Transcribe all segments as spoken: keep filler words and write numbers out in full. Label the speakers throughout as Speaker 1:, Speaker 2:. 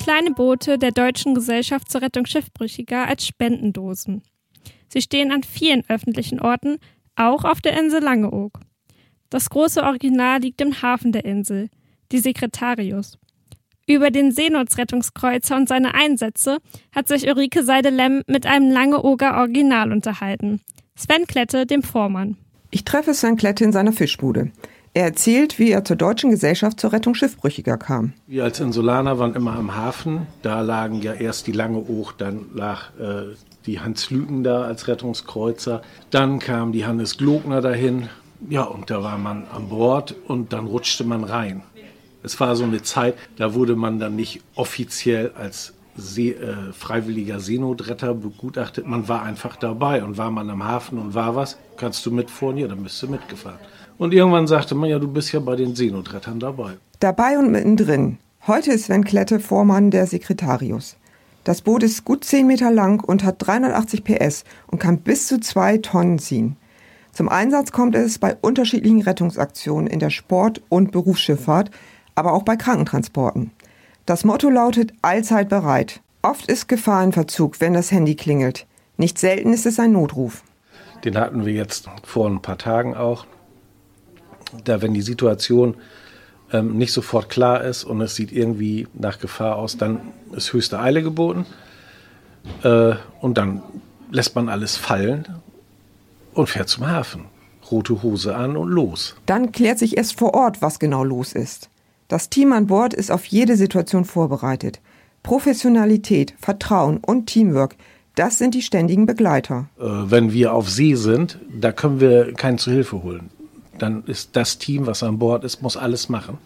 Speaker 1: kleine Boote der Deutschen Gesellschaft zur Rettung Schiffbrüchiger als Spendendosen. Sie stehen an vielen öffentlichen Orten, auch auf der Insel Langeoog. Das große Original liegt im Hafen der Insel, die Secretarius. Über den Seenotrettungskreuzer und seine Einsätze hat sich Ulrike Seide-Lemm mit einem Langeooger Original unterhalten. Sven Klette, dem Vormann.
Speaker 2: Ich treffe Sven Klette in seiner Fischbude. Er erzählt, wie er zur Deutschen Gesellschaft zur Rettung Schiffbrüchiger kam.
Speaker 3: Wir als Insulaner waren immer am Hafen. Da lagen ja erst die Langeoog, dann lag äh, die Hans Lüken da als Rettungskreuzer. Dann kam die Hannes Glogner dahin. Ja, und da war man an Bord und dann rutschte man rein. Es war so eine Zeit, da wurde man dann nicht offiziell als See, äh, freiwilliger Seenotretter begutachtet. Man war einfach dabei und war man am Hafen und war was, kannst du mitfahren? Ja, dann bist du mitgefahren. Und irgendwann sagte man, ja, du bist ja bei den Seenotrettern dabei.
Speaker 2: Dabei und mittendrin. Heute ist Sven Klette Vormann der Secretarius. Das Boot ist gut zehn Meter lang und hat dreihundertachtzig P S und kann bis zu zwei Tonnen ziehen. Zum Einsatz kommt es bei unterschiedlichen Rettungsaktionen in der Sport- und Berufsschifffahrt, aber auch bei Krankentransporten. Das Motto lautet allzeit bereit. Oft ist Gefahr in Verzug, wenn das Handy klingelt. Nicht selten ist es ein Notruf.
Speaker 3: Den hatten wir jetzt vor ein paar Tagen auch. Da, wenn die Situation ähm, nicht sofort klar ist und es sieht irgendwie nach Gefahr aus, dann ist höchste Eile geboten. Äh, und dann lässt man alles fallen und fährt zum Hafen. Rote Hose an und los.
Speaker 2: Dann klärt sich erst vor Ort, was genau los ist. Das Team an Bord ist auf jede Situation vorbereitet. Professionalität, Vertrauen und Teamwork, das sind die ständigen Begleiter.
Speaker 3: Äh, wenn wir auf See sind, da können wir keinen zu Hilfe holen. Dann ist das Team, was an Bord ist, muss alles machen.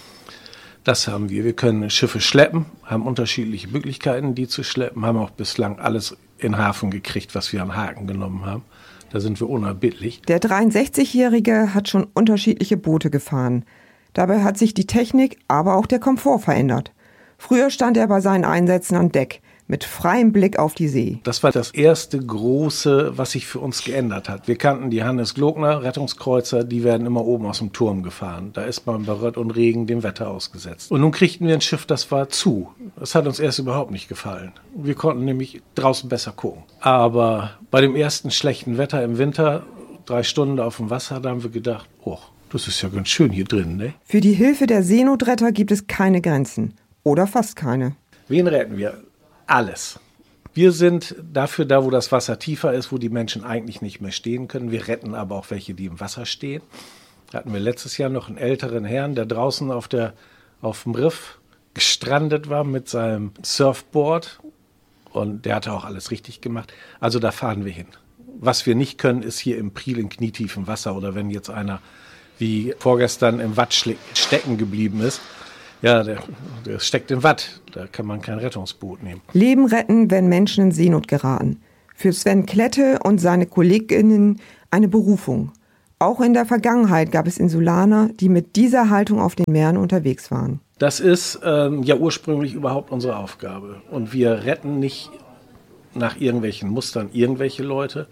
Speaker 3: Das haben wir. Wir können Schiffe schleppen, haben unterschiedliche Möglichkeiten, die zu schleppen, haben auch bislang alles in den Hafen gekriegt, was wir an Haken genommen haben. Da sind wir unerbittlich.
Speaker 2: Der dreiundsechzigjährige hat schon unterschiedliche Boote gefahren. Dabei hat sich die Technik, aber auch der Komfort verändert. Früher stand er bei seinen Einsätzen an Deck, mit freiem Blick auf die See.
Speaker 3: Das war das erste große, was sich für uns geändert hat. Wir kannten die Hannes Glogner Rettungskreuzer, die werden immer oben aus dem Turm gefahren. Da ist man bei Rött und Regen dem Wetter ausgesetzt. Und nun kriegten wir ein Schiff, das war zu. Das hat uns erst überhaupt nicht gefallen. Wir konnten nämlich draußen besser gucken. Aber bei dem ersten schlechten Wetter im Winter, drei Stunden auf dem Wasser, da haben wir gedacht, oh, das ist ja ganz schön hier drin, ne?
Speaker 2: Für die Hilfe der Seenotretter gibt es keine Grenzen. Oder fast keine.
Speaker 3: Wen retten wir? Alles. Wir sind dafür da, wo das Wasser tiefer ist, wo die Menschen eigentlich nicht mehr stehen können. Wir retten aber auch welche, die im Wasser stehen. Da hatten wir letztes Jahr noch einen älteren Herrn, der draußen auf, der, auf dem Riff gestrandet war mit seinem Surfboard. Und der hatte auch alles richtig gemacht. Also da fahren wir hin. Was wir nicht können, ist hier im Priel in knietiefem Wasser oder wenn jetzt einer wie vorgestern im Watt stecken geblieben ist. Ja, der, der steckt im Watt. Da kann man kein Rettungsboot nehmen.
Speaker 2: Leben retten, wenn Menschen in Seenot geraten. Für Sven Klette und seine KollegInnen eine Berufung. Auch in der Vergangenheit gab es Insulaner, die mit dieser Haltung auf den Meeren unterwegs waren.
Speaker 3: Das ist ähm, ja ursprünglich überhaupt unsere Aufgabe. Und wir retten nicht nach irgendwelchen Mustern irgendwelche Leute.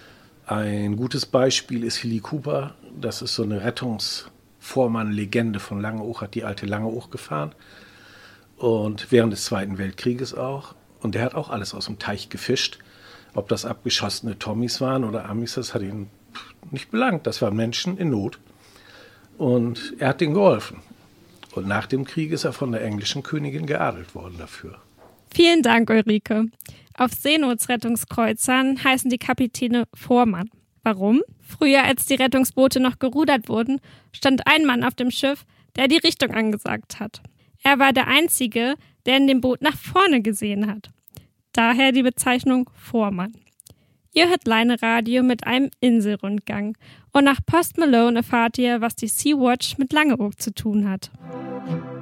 Speaker 3: Ein gutes Beispiel ist Hilly Cooper. Das ist so eine Rettungs- Vormann-Legende von Langeoog, hat die alte Langeoog gefahren und während des Zweiten Weltkrieges auch. Und der hat auch alles aus dem Teich gefischt. Ob das abgeschossene Tommys waren oder Amis, das hat ihn nicht belangt. Das waren Menschen in Not und er hat denen geholfen. Und nach dem Krieg ist er von der englischen Königin geadelt worden dafür.
Speaker 1: Vielen Dank, Ulrike. Auf Seenotrettungskreuzern heißen die Kapitäne Vormann. Warum? Früher, als die Rettungsboote noch gerudert wurden, stand ein Mann auf dem Schiff, der die Richtung angesagt hat. Er war der Einzige, der in dem Boot nach vorne gesehen hat. Daher die Bezeichnung Vormann. Ihr hört Leine Radio mit einem Inselrundgang. Und nach Post Malone erfahrt ihr, was die Sea-Watch mit Langeoog zu tun hat.